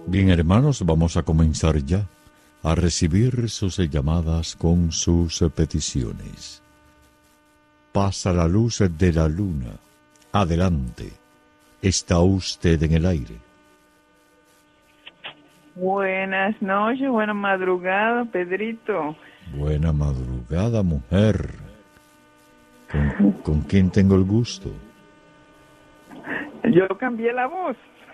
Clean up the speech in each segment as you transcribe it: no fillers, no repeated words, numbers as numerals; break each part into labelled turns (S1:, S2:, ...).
S1: Bien, hermanos, vamos a comenzar ya a recibir sus llamadas con sus peticiones. Pasa la luz de la luna. Adelante. Está usted en el aire.
S2: Buenas noches, buena madrugada, Pedrito.
S1: Buena madrugada, mujer. ¿Con quién tengo el gusto?
S2: Yo cambié la voz.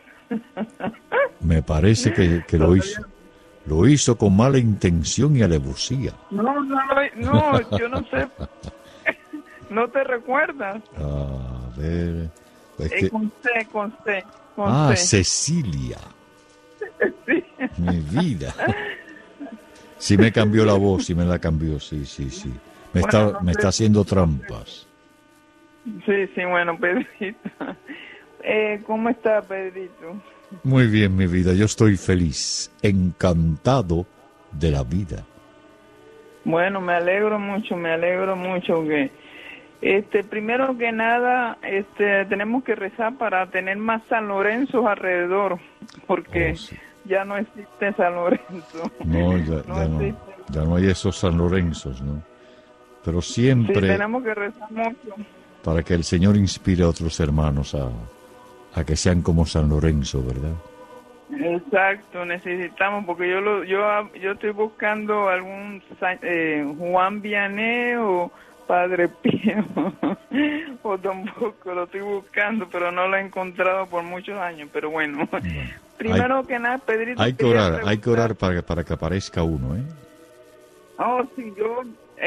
S1: Me parece que lo hizo con mala intención y alevosía.
S2: No, yo no sé. ¿No te recuerdas?
S1: A ver... Es que...
S2: Con C.
S1: Cecilia.
S2: Sí.
S1: Mi vida. Sí me cambió la voz, sí me la cambió, sí. Me está haciendo trampas.
S2: Sí, bueno, Pedrito. ¿Cómo está, Pedrito?
S1: Muy bien, mi vida, yo estoy feliz, encantado de la vida.
S2: Bueno, me alegro mucho que... primero que nada, tenemos que rezar para tener más San Lorenzo alrededor, porque
S1: sí.
S2: Ya no existe San Lorenzo.
S1: No, ya no hay esos San Lorenzos, ¿no? Pero siempre...
S2: Sí, tenemos que rezar mucho.
S1: Para que el Señor inspire a otros hermanos a que sean como San Lorenzo, ¿verdad?
S2: Exacto, necesitamos, porque yo estoy buscando algún Juan Vianney o Padre Pío, o tampoco lo estoy buscando, pero no lo he encontrado por muchos años, pero bueno. Primero que nada, Pedrito...
S1: Hay que orar para que aparezca uno, ¿eh?
S2: Oh, sí, yo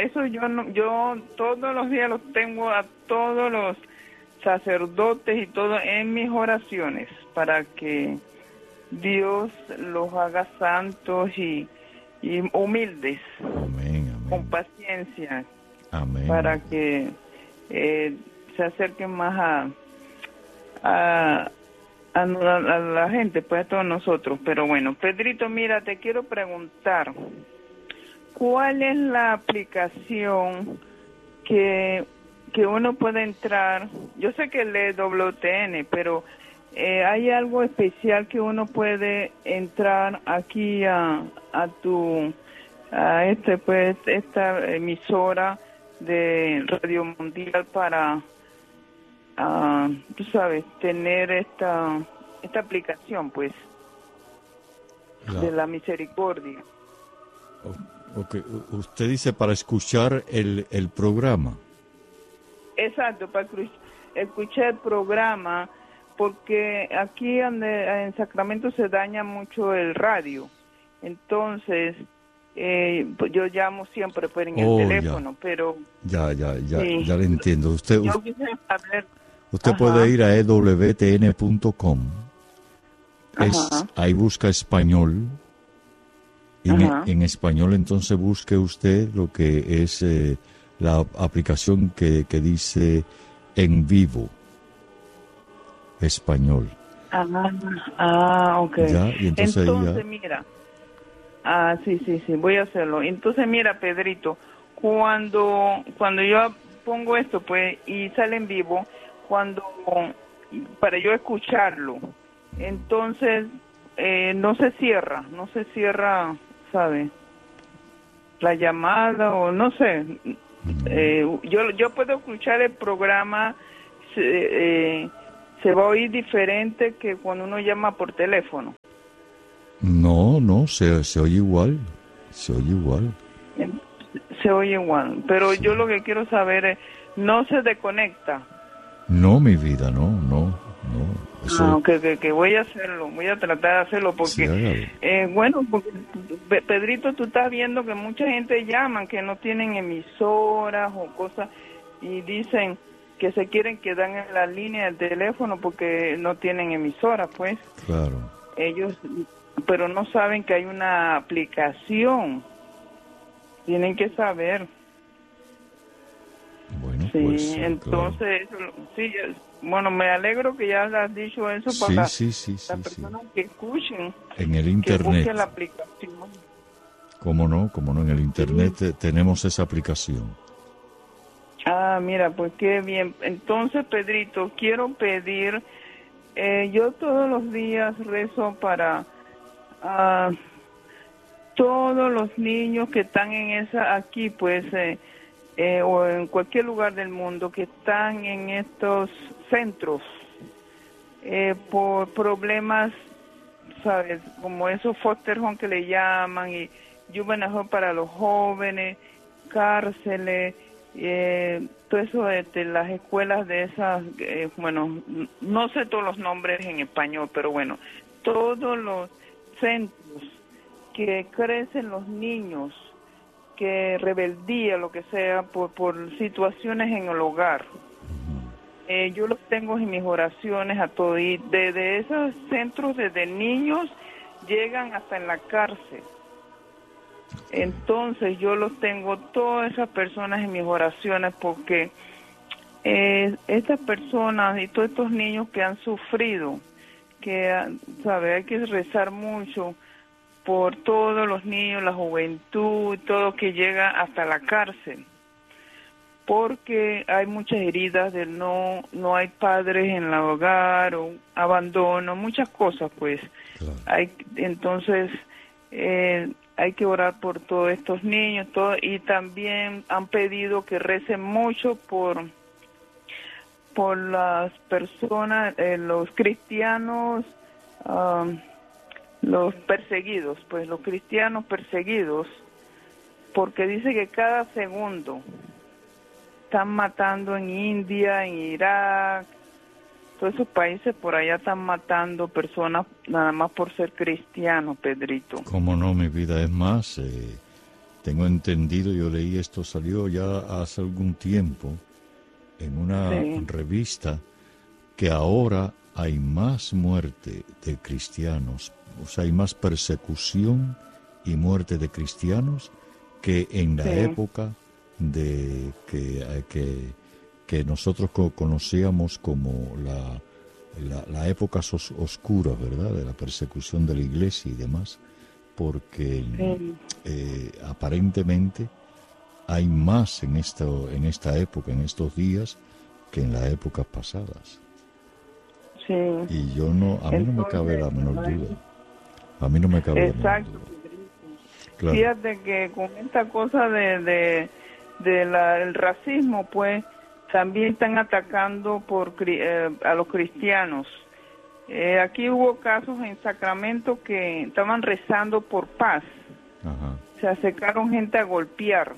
S2: todos los días los tengo a todos los sacerdotes y todo en mis oraciones, para que Dios los haga santos y humildes.
S1: Amén.
S2: Con paciencia.
S1: Amén.
S2: Para que se acerquen más a la gente, pues a todos nosotros. Pero bueno, Pedrito, mira, te quiero preguntar, ¿cuál es la aplicación que uno puede entrar? Yo sé que lee WTN, pero ¿hay algo especial que uno puede entrar aquí a esta emisora de Radio Mundial para, tú sabes, tener esta aplicación, pues, de la misericordia?
S1: Okay. Usted dice para escuchar el programa.
S2: Exacto, para escuchar el programa, porque aquí en Sacramento se daña mucho el radio. Entonces, yo llamo siempre en el teléfono, pero...
S1: Ya
S2: sí.
S1: Ya le entiendo. Usted
S2: Ajá.
S1: puede ir a ewtn.com. Ahí busca español. Y en español entonces busque usted lo que es la aplicación que dice En Vivo Español.
S2: Ok.
S1: ¿Ya? Y entonces
S2: mira... sí, voy a hacerlo. Entonces, mira, Pedrito, cuando yo pongo esto, pues, y sale en vivo, para yo escucharlo, entonces, no se cierra, ¿sabe? La llamada, o no sé. Yo puedo escuchar el programa, se va a oír diferente que cuando uno llama por teléfono.
S1: No, se oye igual. Se oye igual,
S2: pero sí. Yo lo que quiero saber es, ¿no se desconecta?
S1: No, mi vida, no.
S2: Eso... que voy a hacerlo, voy a tratar de hacerlo, porque, porque, Pedrito, tú estás viendo que mucha gente llama, que no tienen emisoras o cosas, y dicen que se quieren quedar en la línea del teléfono porque no tienen emisoras, pues.
S1: Claro.
S2: Ellos... pero no saben que hay una aplicación. Tienen que saber.
S1: Bueno,
S2: sí,
S1: pues...
S2: entonces, claro. Sí, bueno, me alegro que ya has dicho eso para las personas que escuchen.
S1: En el Internet.
S2: Que busquen la aplicación.
S1: ¿Cómo no? En el Internet tenemos esa aplicación.
S2: Mira, pues qué bien. Entonces, Pedrito, quiero pedir... yo todos los días rezo para a todos los niños que están aquí, pues, o en cualquier lugar del mundo que están en estos centros por problemas, ¿sabes? Como esos foster home que le llaman, y juvenile home para los jóvenes, cárceles, todo eso de las escuelas de esas, bueno, no sé todos los nombres en español, pero bueno, todos los centros que crecen los niños, que rebeldía, lo que sea, por situaciones en el hogar. Yo los tengo en mis oraciones a todos, y desde esos centros, desde niños, llegan hasta en la cárcel. Entonces yo los tengo, todas esas personas en mis oraciones, porque estas personas y todos estos niños que han sufrido, que, ¿sabe? Hay que rezar mucho por todos los niños, la juventud, todo que llega hasta la cárcel, porque hay muchas heridas de no hay padres en el hogar, o abandono, muchas cosas, pues. Claro. Entonces hay que orar por todos estos niños, y también han pedido que recen mucho por las personas, los cristianos, los perseguidos, pues los cristianos perseguidos, porque dice que cada segundo están matando en India, en Irak, todos esos países por allá están matando personas nada más por ser cristianos, Pedrito.
S1: Cómo no, mi vida, es más, tengo entendido, yo leí esto, salió ya hace algún tiempo en una revista, que ahora hay más muerte de cristianos, o sea, hay más persecución y muerte de cristianos que en la época de que nosotros conocíamos como la época oscura, ¿verdad?, de la persecución de la iglesia y demás, porque aparentemente hay más en esta época, en estos días, que en las épocas pasadas. Sí. Y a mí no me cabe la menor duda. A mí no me cabe la menor duda.
S2: Claro. Fíjate que con esta cosa del racismo, pues, también están atacando a los cristianos. Aquí hubo casos en Sacramento que estaban rezando por paz. Ajá. Se acercaron gente a golpear.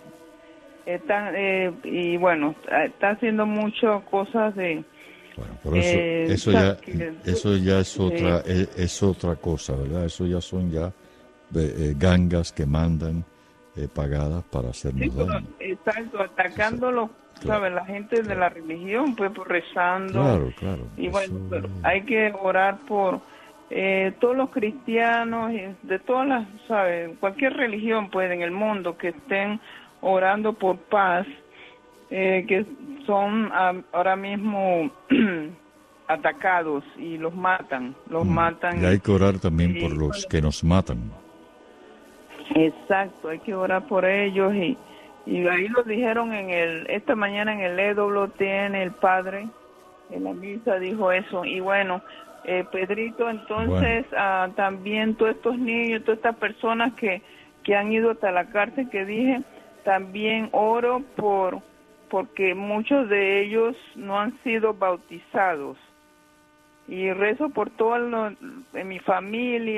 S2: Y bueno, están haciendo muchas cosas de...
S1: Bueno, por eso ya es otra cosa, ¿verdad? Eso ya son gangas que mandan pagadas para hacernos daño.
S2: Exacto, atacando ¿sabes? La gente de la religión, pues, rezando.
S1: Claro.
S2: Y bueno, pero hay que orar por todos los cristianos, de todas las, ¿sabes? Cualquier religión, pues, en el mundo, que estén orando por paz, que son ahora mismo atacados y los matan.
S1: Y hay que orar también por los que nos matan.
S2: Exacto, hay que orar por ellos, y ahí lo dijeron esta mañana en el EWTN, el padre en la misa dijo eso. Y bueno, Pedrito, entonces también todos estos niños, todas estas personas que han ido hasta la cárcel, que dije, también oro porque muchos de ellos no han sido bautizados, y rezo por todos en mi familia.